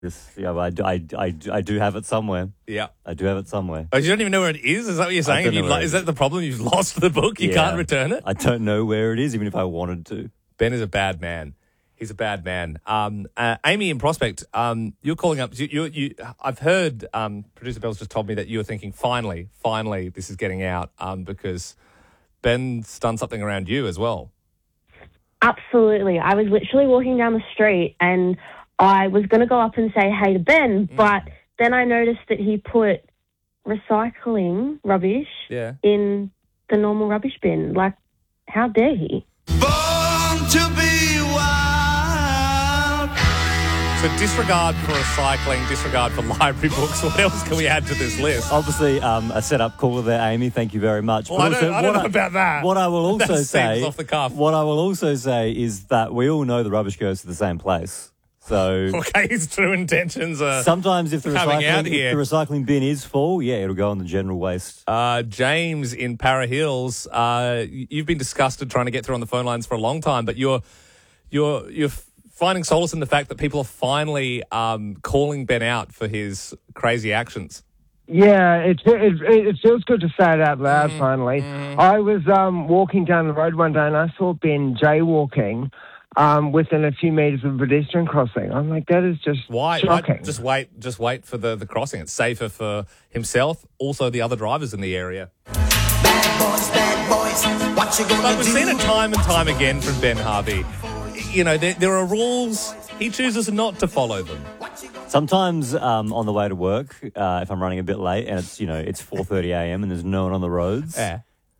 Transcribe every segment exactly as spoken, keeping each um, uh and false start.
This, yeah, I, I, I, I do have it somewhere. Yeah. I do have it somewhere. Oh, you don't even know where it is? Is that what you're saying? don't Have know you where lo- it is is. that the problem? You've lost the book? You Yeah. can't return it? I don't know where it is, even if I wanted to. Ben is a bad man. He's a bad man. Um, uh, Amy in Prospect, um, you're calling up. You, you, you, I've heard um, producer Bell's just told me that you were thinking, finally, finally, this is getting out um, because Ben's done something around you as well. Absolutely. I was literally walking down the street and I was going to go up and say hey to Ben, Mm. but then I noticed that he put recycling rubbish Yeah. in the normal rubbish bin. Like, how dare he? Born to be wild. So disregard for recycling, disregard for library books. What else can we add to this list? Obviously, um, a set-up caller there, Amy. Thank you very much. Well, I don't, I don't what know about that. What I will also That seems say, off the cuff. what I will also say is that we all know the rubbish goes to the same place. So Okay, his true intentions are... sometimes if the coming out recycling, here. if the recycling bin is full, yeah, it'll go on the general waste. Uh, James in Para Hills, uh, you've been disgusted trying to get through on the phone lines for a long time, but you're you're you're finding solace in the fact that people are finally um, calling Ben out for his crazy actions. Yeah, it, it it feels good to say it out loud. Finally, I was um, walking down the road one day and I saw Ben jaywalking um, within a few metres of a pedestrian crossing. I'm like, that is just Why? shocking. Why? Just wait. Just wait for the, the crossing. It's safer for himself, also the other drivers in the area. Bad boys, bad boys. What you gonna But we've do? seen it time and time again from Ben Harvey. You know, there, there are rules. He chooses not to follow them. Sometimes um, on the way to work, uh, if I'm running a bit late and it's you know it's four thirty a.m. and there's no one on the roads. Yeah.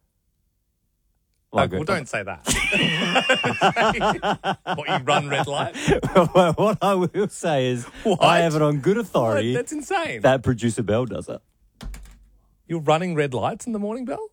Well, Oh, well, don't say that. What, you run red light? What I will say is, What? I have it on good authority That's insane. that producer Bell does it. You're running red lights in the morning, Bell?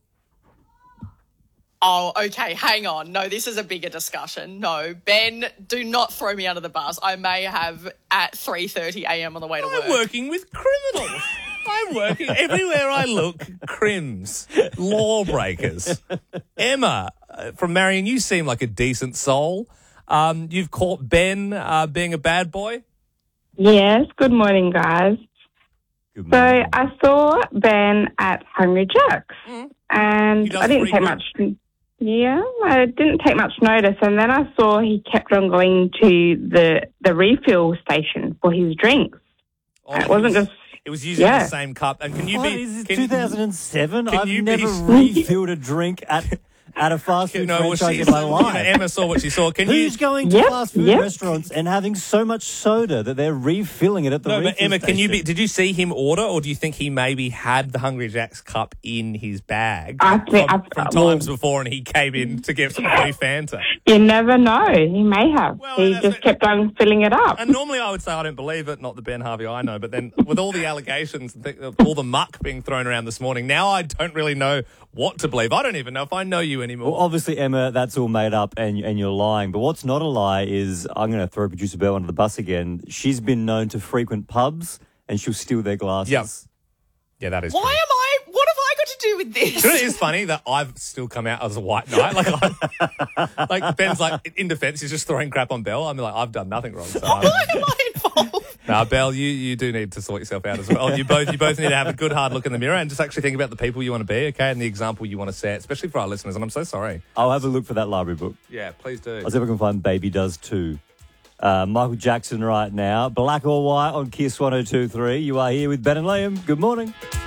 Oh, okay, hang on. No, this is a bigger discussion. No, Ben, do not throw me under the bus. I may have at three thirty a.m. on the way to work. I'm working with criminals. I'm working everywhere I look. Crims, lawbreakers. Emma uh, from Marion, you seem like a decent soul. Um, you've caught Ben uh, being a bad boy. Yes, good morning, guys. Good So morning. I saw Ben at Hungry Jack's, He and does I didn't free take grub. much. Yeah, I didn't take much notice, and then I saw he kept on going to the the refill station for his drinks. Oh, It he wasn't was- just- It was using yeah. the same cup. And can you What be... is it, can- two thousand seven? can I've you be- never refilled a drink at at a fast food No, well, franchise she, in my you know, life. Emma saw what she saw. Can Who's you... going to Yep, fast food yep. restaurants and having so much soda that they're refilling it at the No, refill but Emma, can you be? station? Did you see him order, or do you think he maybe had the Hungry Jack's cup in his bag I think- from, I- from well- times before, and he came in to get some free Fanta? You never know. He may have. Well, he that's just it. kept on filling it up. And normally I would say I don't believe it, not the Ben Harvey I know, but then with all the allegations, and th- all the muck being thrown around this morning, now I don't really know what to believe. I don't even know if I know you anymore. Well, obviously, Emma, that's all made up and and you're lying. But what's not a lie is, I'm going to throw producer Bell under the bus again. She's been known to frequent pubs and she'll steal their glasses. Yep. Yeah, that is Why true. am I? What have I got to do with this? You know, it is funny that I've still come out as a white knight. Like, I, like Ben's like, in defence, he's just throwing crap on Bell. I'm like, I've done nothing wrong. So I'm- Why am I involved? Now, Belle, you, you do need to sort yourself out as well. You both you both need to have a good hard look in the mirror and just actually think about the people you want to be, okay, and the example you want to set, especially for our listeners. And I'm so sorry. I'll have a look for that library book. Yeah, please do. I'll see if I can find Baby Does Too. Uh, Michael Jackson right now. Black or White on Kiss one oh two three. You are here with Ben and Liam. Good morning.